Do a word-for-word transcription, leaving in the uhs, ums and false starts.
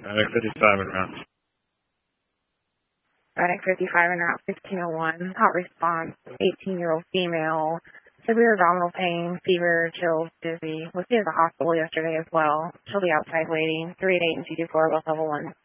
Medic fifty-five en route. Medic fifty-five en route fifteen oh one. Hot response, eighteen-year-old female. Severe abdominal pain, fever, chills, dizzy. Was seen at the hospital yesterday as well. She'll be outside waiting. three eight eight and two two four, both level one.